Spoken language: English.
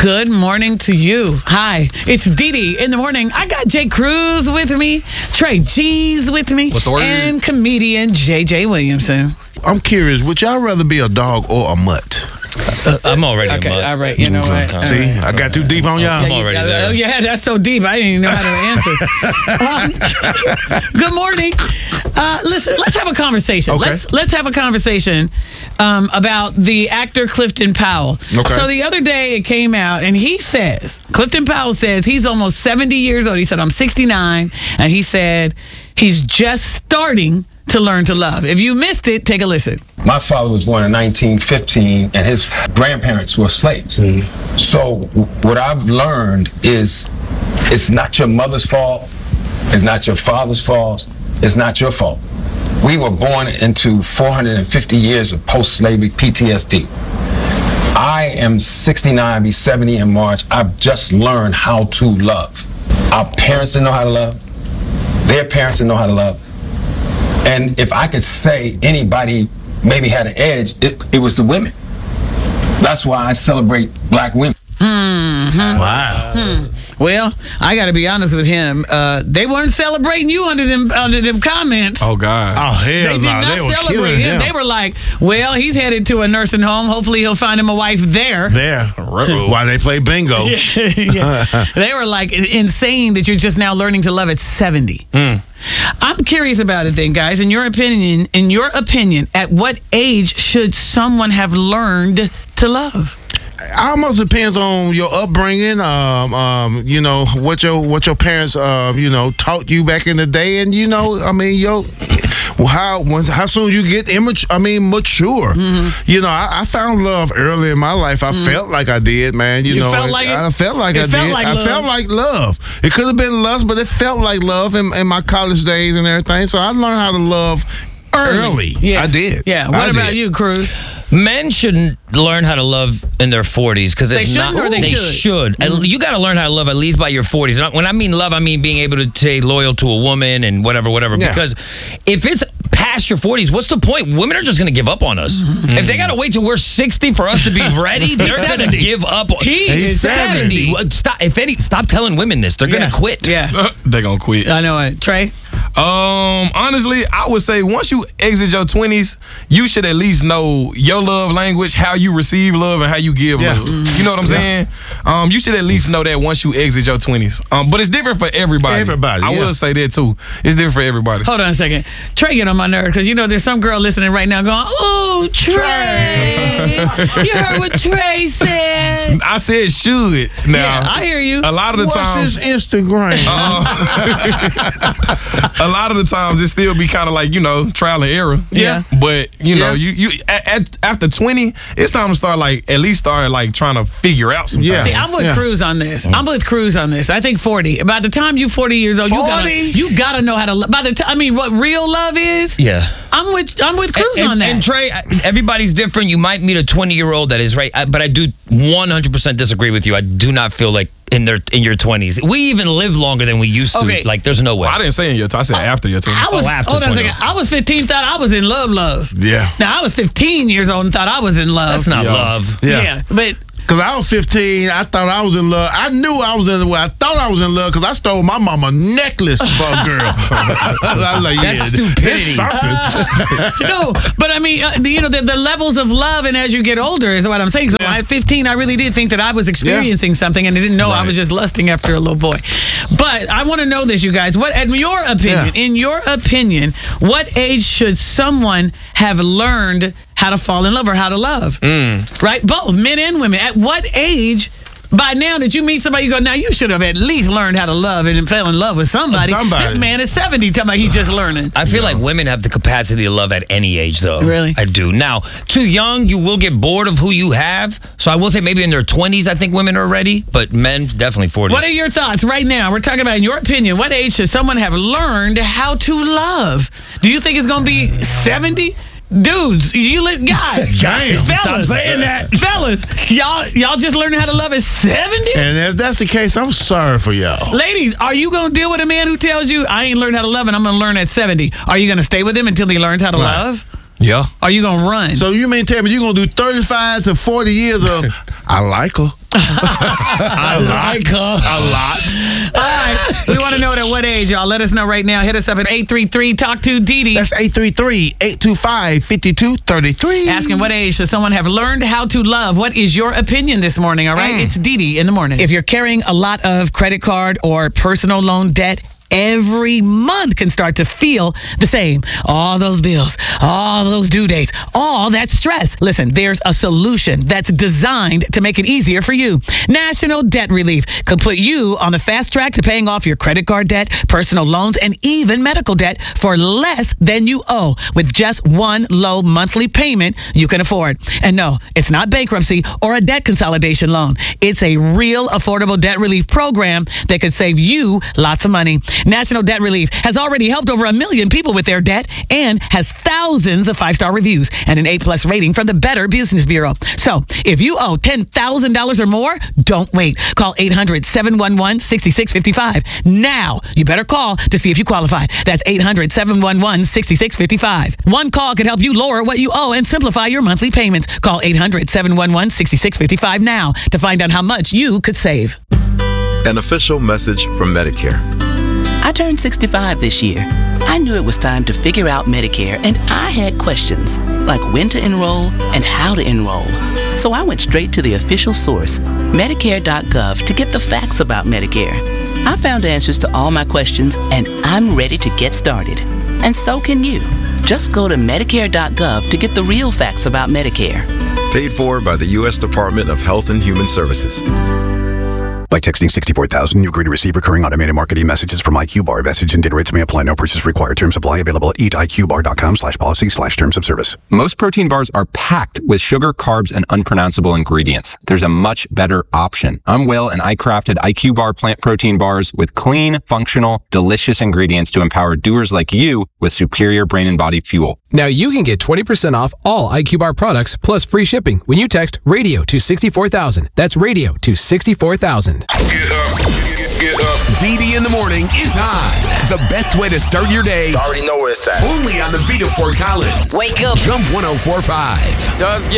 Good morning to you. Hi, it's Dee Dee in the morning. I got Jay Cruz with me, Trey G's with me, What's the word? and comedian JJ Williamson. I'm curious, would y'all rather be a dog or a mutt? I'm already Okay, a mutt. all right, you know what? See, I got too deep on y'all. I'm already there. Oh, yeah, that's so deep. I didn't even know how to answer. Good morning. Listen, let's have a conversation. Okay. Let's have a conversation about the actor Clifton Powell. Okay. So the other day it came out, and Clifton Powell says he's almost 70 years old. He said, I'm 69, and he said he's just starting to learn to love. If you missed it, take a listen. My father was born in 1915, and his grandparents were slaves. So what I've learned is it's not your mother's fault, it's not your father's fault, it's not your fault. We were born into 450 years of post-slavery PTSD. I am 69, be 70 in March. I've just learned how to love. Our parents didn't know how to love. Their parents didn't know how to love. And if I could say anybody maybe had an edge, it was the women. That's why I celebrate black women. Wow. Well, I got to be honest with him. They weren't celebrating you under them comments. Oh, God. Oh, They hell did no. not They were celebrate killing him. him. They were like, well, he's headed to a nursing home. Hopefully he'll find him a wife there. There. While they play bingo. Yeah. They were like insane that you're just now learning to love at 70. I'm curious about it then, guys. In your opinion, at what age should someone have learned to love? Almost depends on your upbringing, you know, what your parents, taught you back in the day, and how soon you get mature. You know, I found love early in my life. I felt like I did, man. You know, felt like it? I felt like I It felt did. like I love. felt like love. It could have been lust, but it felt like love in my college days and everything. So I learned how to love early. Yeah. I did. Yeah. What about you, Cruz? Men shouldn't learn how to love in their 40s because They shouldn't or they should? You got to learn how to love at least by your 40s. And when I mean love, I mean being able to stay loyal to a woman and whatever. Yeah. Because if it's past your 40s, what's the point? Women are just going to give up on us. If they got to wait till we're 60 for us to be ready, they're going to give up. He's 70. Stop telling women this. They're going to quit. Yeah. They're going to quit. I know it. Trey? Honestly, I would say once you exit your 20s, you should at least know your love language, how you receive love, and how you give love. You know what I'm saying? You should at least know that once you exit your 20s. But it's different for everybody. Everybody, I yeah. will say that too. It's different for everybody. Hold on a second. Trey get on my nerve because, there's some girl listening right now going, oh, Trey. You heard what Trey said. I said should. Now, Yeah, I hear you. a lot of the What's times, his Instagram? a lot of the times it still be kind of like, trial and error. Yeah. But after 20, it's time to start at least trying to figure out some Yeah. things. See, I'm with Cruz on this. I think 40. By the time you're 40 years old, 40? you gotta know how to love. By the time, what real love is. Yeah. I'm with Cruz on that. And Trey, everybody's different. You might meet a 20-year-old that is right, but I do 100% disagree with you. I do not feel like in your 20s. We even live longer than we used to. Okay. Like, there's no way. I didn't say in your 20s. I said after your 20s. after hold on a 20. second. I was 15, thought I was in love. Yeah. Now I was 15 years old and thought I was in love. That's not Yeah. love. Yeah. But Because I was 15, I thought I was in love. I knew I was in love. I thought I was in love because I stole my mama necklace for a girl. I was like, That's stupidity. it's something. no, but I mean, the levels of love, and as you get older, is what I'm saying. So at 15, I really did think that I was experiencing something, and I didn't know I was just lusting after a little boy. But I want to know this, you guys. In your opinion, what age should someone have learned how to fall in love or how to love? Right? Both men and women. At what age, by now that you meet somebody, you go, now you should have at least learned how to love and fell in love with somebody. This man is 70 talking about he's just learning. I feel like women have the capacity to love at any age, though. Really? I do. Now, too young, you will get bored of who you have. So I will say maybe in their 20s, I think women are ready, but men, definitely 40s. What are your thoughts right now? We're talking about, in your opinion, what age should someone have learned how to love? Do you think it's going to be 70? Dudes, guys, Damn. fellas, Stop saying that. fellas, y'all just learning how to love at 70? And if that's the case, I'm sorry for y'all. Ladies, are you going to deal with a man who tells you, I ain't learned how to love and I'm going to learn at 70? Are you going to stay with him until he learns how to love? Yeah. Are you going to run? So you mean tell me you're going to do 35 to 40 years of, I like her. A lot. All right. We want to know at what age, y'all. Let us know right now. Hit us up at 833-TALK-2-DD. That's 833-825-5233. Asking what age should someone have learned how to love? What is your opinion this morning, all right? It's Didi in the morning. If you're carrying a lot of credit card or personal loan debt, every month can start to feel the same. All those bills, all those due dates, all that stress. Listen, there's a solution that's designed to make it easier for you. National Debt Relief could put you on the fast track to paying off your credit card debt, personal loans, and even medical debt for less than you owe with just one low monthly payment you can afford. And no, it's not bankruptcy or a debt consolidation loan. It's a real affordable debt relief program that could save you lots of money. National Debt Relief has already helped over 1 million people with their debt and has thousands of 5-star reviews and an A+ rating from the Better Business Bureau. So if you owe $10,000 or more, don't wait. Call 800-711-6655. Now, you better call to see if you qualify. That's 800-711-6655. One call can help you lower what you owe and simplify your monthly payments. Call 800-711-6655 now to find out how much you could save. An official message from Medicare. I turned 65 this year. I knew it was time to figure out Medicare, and I had questions, like when to enroll and how to enroll. So I went straight to the official source, Medicare.gov, to get the facts about Medicare. I found answers to all my questions, and I'm ready to get started. And so can you. Just go to Medicare.gov to get the real facts about Medicare. Paid for by the U.S. Department of Health and Human Services. By texting 64,000, you agree to receive recurring automated marketing messages from IQ Bar. Message and data rates may apply. No purchase required. Terms apply. Available at eatiqbar.com/policy/terms of service. Most protein bars are packed with sugar, carbs, and unpronounceable ingredients. There's a much better option. I'm Will, and I crafted IQ Bar plant protein bars with clean, functional, delicious ingredients to empower doers like you with superior brain and body fuel. Now you can get 20% off all IQ Bar products plus free shipping when you text radio to 64,000. That's radio to 64,000. Get up. Didi in the morning is on. The best way to start your day. You already know where it's at. Only on the Beat of Fort Collins. Wake up. Jump 104.5.